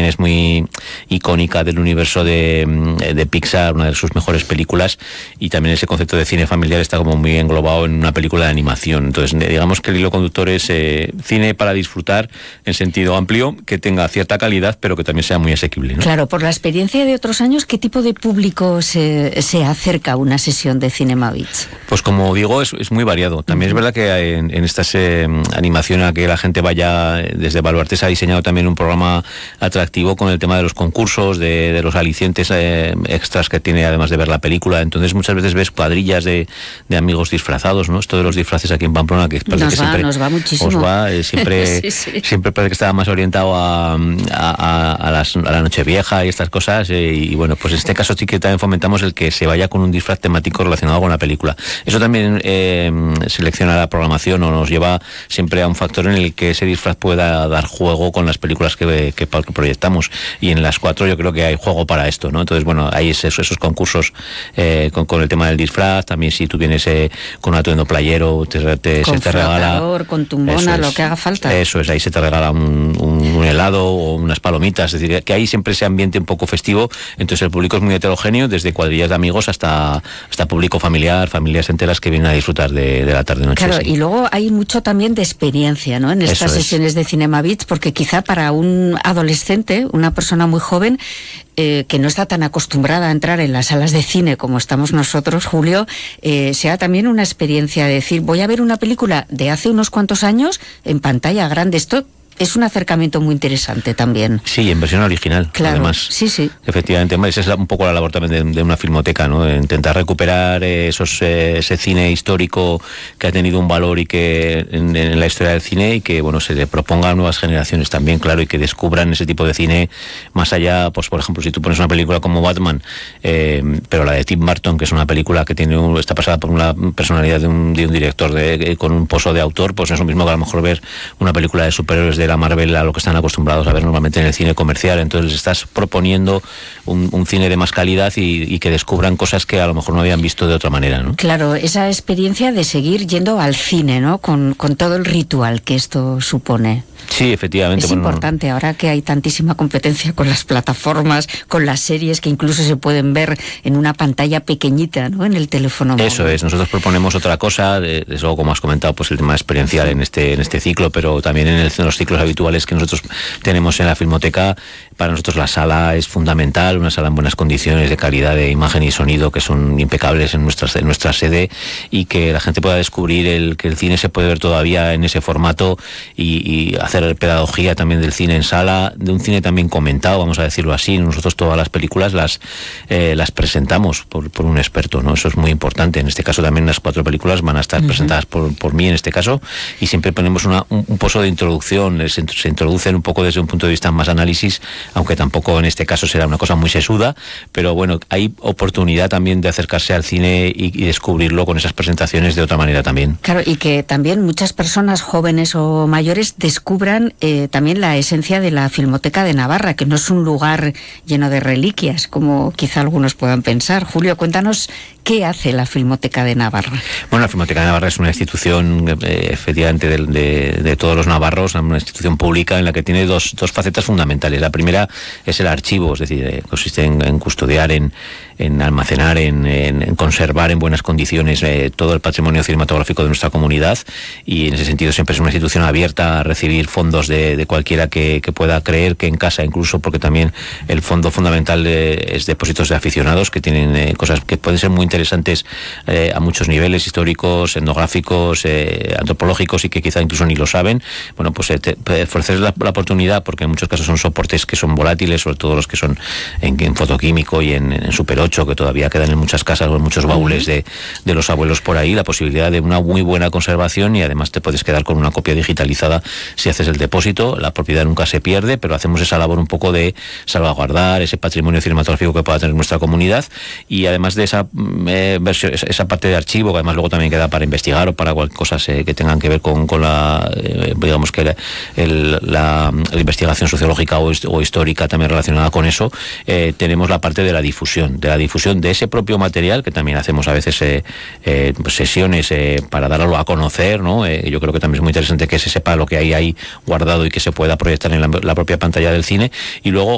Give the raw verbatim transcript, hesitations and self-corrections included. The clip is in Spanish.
es muy icónica del universo de, de Pixar, una de sus mejores películas, y también ese concepto de cine familiar está como muy englobado en una película de animación. Entonces, digamos que el hilo conductor es eh, cine para disfrutar en sentido amplio, que tenga cierta calidad, pero que también sea muy asequible, ¿no? Claro, por la experiencia de otros años, ¿qué tipo de público se, se acerca a una sesión de Cinema Beats? Pues como digo, es, es muy variado. También uh-huh. es verdad que en, en estas eh, animaciones a que la gente vaya, desde Baluarte se ha diseñado también un programa atractivo con el tema de los concursos, de, de los alicientes eh, extras que tiene además de ver la película. Entonces muchas veces ves cuadrillas de, de amigos disfrazados, ¿no? Esto de los disfraces aquí en Pamplona, que parece nos que va, siempre nos va muchísimo. Os va, eh, siempre, sí, sí. siempre parece que está más orientado a, a, a, a, las, a la Nochevieja y estas cosas. Eh, y bueno, pues en este caso sí que también fomentamos el que se vaya con un disfraz temático relacionado con la película. Eso también eh, selecciona la programación o nos lleva siempre a un factor en el que ese disfraz pueda dar juego con las películas que, que, que proyectamos, y en las cuatro yo creo que hay juego para esto, ¿no? Entonces, bueno, hay esos, esos concursos eh, con, con el tema del disfraz. También si tú vienes eh, con un atuendo playero, te, te, con se te regala con tumbona, es, lo que haga falta. Eso es, ahí se te regala un, un, un helado o unas palomitas. Es decir, que ahí siempre ese ambiente un poco festivo. Entonces el público es muy heterogéneo, desde cuadrillas de amigos hasta, hasta público familiar, familias enteras que vienen a disfrutar de, de la tarde-noche. Claro, sí. Y luego hay mucho también de experiencia, ¿no? En estas Eso sesiones es. de Cinema Beats, porque quizá para un adolescente, una persona muy joven, eh, que no está tan acostumbrada a entrar en las salas de cine como estamos nosotros, Julio, eh, sea también una experiencia de decir, voy a ver una película de hace unos cuantos años en pantalla grande. Esto es un acercamiento muy interesante también. Sí, en versión original, claro, además. Sí, sí. Efectivamente, esa es un poco la labor también de, de una filmoteca, ¿no? Intentar recuperar esos, eh, ese cine histórico que ha tenido un valor y que en, en la historia del cine, y que, bueno, se le proponga a nuevas generaciones también, claro, y que descubran ese tipo de cine más allá. Pues, por ejemplo, si tú pones una película como Batman, eh, pero la de Tim Burton, que es una película que tiene un, está pasada por una personalidad de un, de un director de, con un pozo de autor, pues es lo mismo que a lo mejor ver una película de superhéroes de la Marvel, a lo que están acostumbrados a ver normalmente en el cine comercial. Entonces estás proponiendo un, un cine de más calidad y, y que descubran cosas que a lo mejor no habían visto de otra manera, ¿no? Claro, esa experiencia de seguir yendo al cine, ¿no? Con, con todo el ritual que esto supone. Sí, efectivamente. Es bueno, importante, ahora que hay tantísima competencia con las plataformas, con las series que incluso se pueden ver en una pantalla pequeñita, ¿no? En el teléfono móvil. Eso es, nosotros proponemos otra cosa, desde luego, como has comentado, pues el tema experiencial sí. en este en este ciclo, pero también en, el, en los ciclos habituales que nosotros tenemos en la Filmoteca. Para nosotros la sala es fundamental, una sala en buenas condiciones de calidad de imagen y sonido que son impecables en nuestra, en nuestra sede, y que la gente pueda descubrir el que el cine se puede ver todavía en ese formato, y, y hacer pedagogía también del cine en sala, de un cine también comentado, vamos a decirlo así. Nosotros todas las películas las eh, las presentamos por, por un experto, ¿no? Eso es muy importante. En este caso también las cuatro películas van a estar uh-huh. presentadas por, por mí en este caso, y siempre ponemos una, un, un pozo de introducción, se, se introducen un poco desde un punto de vista más análisis, aunque tampoco en este caso será una cosa muy sesuda, pero bueno, hay oportunidad también de acercarse al cine y, y descubrirlo con esas presentaciones de otra manera también. Claro, y que también muchas personas jóvenes o mayores descubran eh, también la esencia de la Filmoteca de Navarra, que no es un lugar lleno de reliquias, como quizá algunos puedan pensar. Julio, cuéntanos qué hace la Filmoteca de Navarra. Bueno, la Filmoteca de Navarra es una institución eh, efectivamente de, de, de todos los navarros, una institución pública en la que tiene dos, dos facetas fundamentales. La primera es el archivo, es decir, eh, consiste en, en custodiar, en, en almacenar, en, en, en conservar en buenas condiciones eh, todo el patrimonio cinematográfico de nuestra comunidad, y en ese sentido siempre es una institución abierta a recibir fondos de, de cualquiera que, que pueda creer que en casa, incluso porque también el fondo fundamental de, es depósitos de aficionados que tienen eh, cosas que pueden ser muy interesantes eh, a muchos niveles, históricos, etnográficos, eh, antropológicos, y que quizá incluso ni lo saben. Bueno, pues eh, ofrecer la, la oportunidad, porque en muchos casos son soportes que son volátiles, sobre todo los que son en, en fotoquímico y en, en Super ocho, que todavía quedan en muchas casas o en muchos baúles de, de los abuelos por ahí, la posibilidad de una muy buena conservación, y además te puedes quedar con una copia digitalizada si haces el depósito. La propiedad nunca se pierde, pero hacemos esa labor un poco de salvaguardar ese patrimonio cinematográfico que pueda tener nuestra comunidad, y además de esa eh, versión, esa parte de archivo, que además luego también queda para investigar o para cosas eh, que tengan que ver con, con la, eh, digamos que la, el, la, la investigación sociológica o, o histórica también relacionada con eso. Eh, tenemos la parte de la difusión, de la difusión de ese propio material, que también hacemos a veces eh, eh, sesiones eh, para darlo a conocer, ¿no? Eh, yo creo que también es muy interesante que se sepa lo que hay ahí guardado y que se pueda proyectar en la, la propia pantalla del cine. Y luego